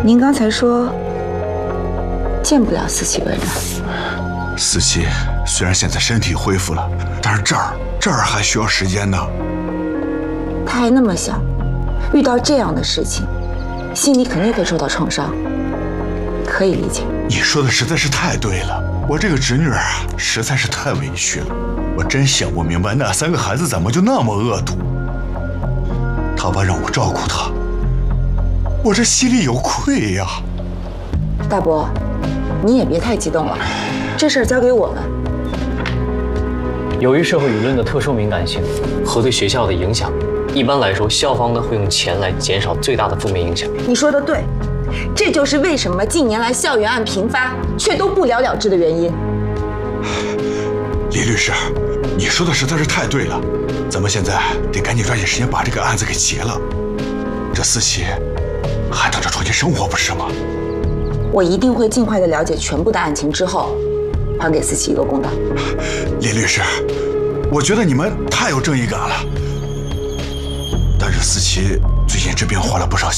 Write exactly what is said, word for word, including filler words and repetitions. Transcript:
您刚才说见不了思琪本人。 思琪虽然现在身体恢复了，但是这儿这儿还需要时间呢。 他还那么小，遇到这样的事情，心里肯定会受到创伤，可以理解。 你说的实在是太对了，我这个侄女啊，实在是太委屈了。我真想不明白，那三个孩子怎么就那么恶毒？他爸让我照顾他，我这心里有愧呀。 大伯，你也别太激动了，这事儿交给我们。 由于社会舆论的特殊敏感性和对学校的影响，一般来说，校方呢会用钱来减少最大的负面影响。 你说的对，这就是为什么近年来校园案频发却都不了了之的原因。 李律师，你说的实在是太对了，咱们现在得赶紧抓紧时间把这个案子给结了。这思琪还等着重新生活不是吗？ 我一定会尽快的了解全部的案情之后，还给思琪一个公道。 李律师，我觉得你们太有正义感了。但是思琪最近这边花了不少